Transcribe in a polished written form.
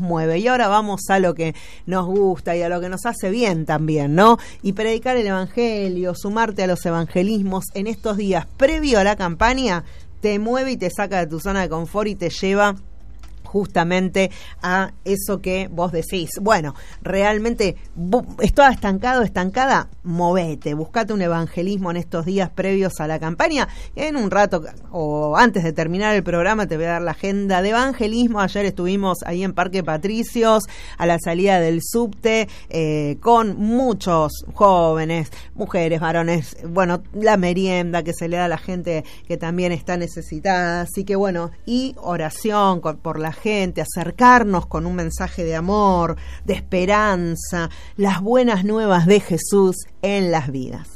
mueve. Y ahora vamos a lo que nos gusta y a lo que nos hace bien también, ¿no? Y predicar el evangelio, sumarte a los evangelismos en estos días previo a la campaña, te mueve y te saca de tu zona de confort y te lleva justamente a eso que vos decís. Bueno, realmente estás estancada, movete, buscate un evangelismo en estos días previos a la campaña. En un rato o antes de terminar el programa te voy a dar la agenda de evangelismo. Ayer estuvimos ahí en Parque Patricios a la salida del subte con muchos jóvenes, mujeres, varones, bueno, la merienda que se le da a la gente que también está necesitada. Así que bueno, y oración por la gente, acercarnos con un mensaje de amor, de esperanza, las buenas nuevas de Jesús en las vidas.